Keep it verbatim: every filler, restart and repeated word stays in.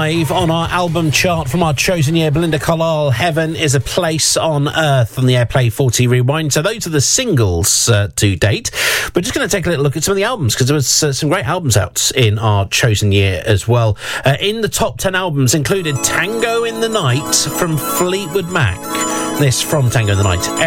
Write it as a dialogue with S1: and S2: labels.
S1: five on our album chart from our chosen year, Belinda Carlisle, Heaven is a Place on Earth on the Airplay forty Rewind. So those are the singles uh, to date. We're just going to take a little look at some of the albums, because there was uh, some great albums out in our chosen year as well. Uh, in the top ten albums included Tango in the Night from Fleetwood Mac. This from Tango in the Night.